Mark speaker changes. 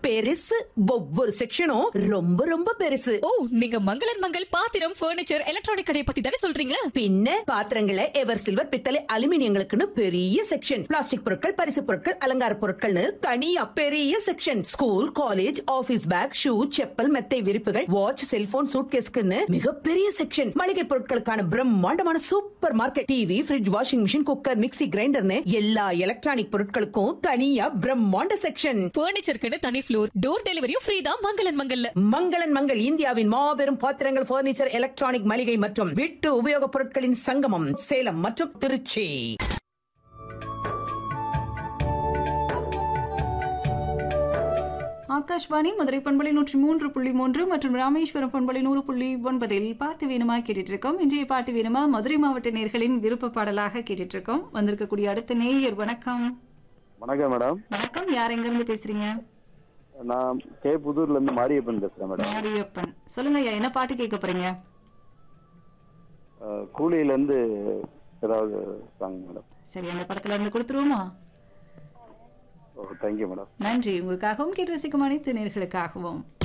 Speaker 1: பெருசு. ஒவ்வொரு செக்ஷனும் ரொம்ப ரொம்ப பெருசு.
Speaker 2: ஓ, நீங்க மங்களன் மங்கள் பாத்திரம், பர்னிச்சர், எலக்ட்ரானிக் கடையை பத்தி தானே சொல்றீங்க?
Speaker 1: பின்ன பாத்திரங்களை எவர் சில்வர், பித்தளை, அலுமினியங்களுக்குன்னு பெரிய செக்ஷன். பிளாஸ்டிக் பொருட்கள், பரிசு பொருட்கள், அலங்கார பொருட்கள்னு தனியா பெரிய section. School, college, office back, shoe, chappal, மெத்தை விரிப்புகள், வாட்ச், செல்போன், சூட்கேஸ்க்குன்னு மிகப்பெரிய செக்ஷன். மளிகை பொருட்களுக்கான பிரம்மாண்டமான super market. TV, fridge, washing machine, cooker, mixie, கிரைண்டர்னு எல்லா எலக்ட்ரானிக் பொருட்களுக்கும் தனியா பிரம்மாண்ட செக்ஷன்.
Speaker 2: பர்னிச்சருக்குன்னு தனி ஃப்ளோர். டோர் டெலிவரியும் ஃப்ரீ தான் மங்களன் மங்கல்ல.
Speaker 1: மங்களன் மங்கள் இந்தியாவின் மாபெரும் பாத்திரங்கள், பர்னிச்சர், எலக்ட்ரானிக், மளிகை மற்றும் வீட்டு உபயோகப் பொருட்களின் சங்கமம். சேலம் மற்றும் திருச்சி.
Speaker 3: ஆகாஷ்வாணி மதுரை பண்பலை 103.3 மற்றும் ராமேஸ்வரம் பண்பலை 100.9 பாட்டு வேணுமா கேட்டுட்டு இருக்கோம். இன்றைய பாட்டு வேணுமா மதுரை மாவட்ட நேயர்களின் விருப்ப பாடலாக கேட்டுட்டு இருக்கோம். வந்திருக்கக்கூடிய அடுத்த நேயர் வணக்கம்.
Speaker 4: வணக்கம் மேடம்.
Speaker 3: வணக்கம், யார் எங்க இருந்து பேசுறீங்க?
Speaker 4: நான் புதூர்ல இருந்து மாரியப்பன் பேசுறேன் மேடம்.
Speaker 3: மாரியப்பன், சொல்லுங்க ஐயா, என்ன பாட்டு கேட்க போறீங்க?
Speaker 4: கூலியில இருந்து ஏதாவது சாங் மேடம்.
Speaker 3: சரி, அந்த படத்துல இருந்து கொடுத்துருவோமா?
Speaker 4: Thank you madam.
Speaker 3: நன்றி. உங்களுக்காகவும் கேட்டு ரசிக்கும் அனைத்து நேயர்களுக்காகவும்.